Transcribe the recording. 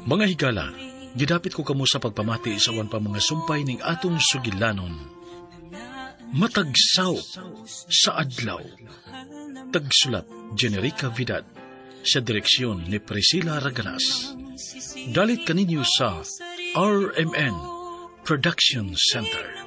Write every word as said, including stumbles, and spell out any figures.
Mga higala, gidapit ko kamo sa pagpamati sa awan pa mga sumpay ning atong sugilanon. Matagsaw sa adlaw. Tagsulat Generica Vidal, sa direksyon ni Priscilla Raganas. Dalit kaninyo sa R M N Production Center.